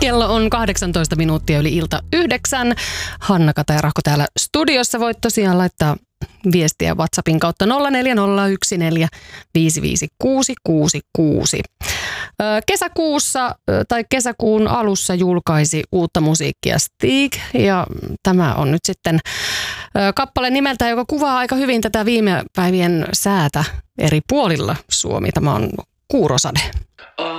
Kello on 18 minuuttia yli ilta 9. Hanna Kataja-Rahko täällä studiossa. Voit tosiaan laittaa viestiä WhatsAppin kautta 0401455666. Kesäkuun alussa julkaisi uutta musiikkia Stig, ja tämä on nyt sitten kappale nimeltä, joka kuvaa aika hyvin tätä viime päivien säätä eri puolilla Suomi. Tämä on Kuurosade.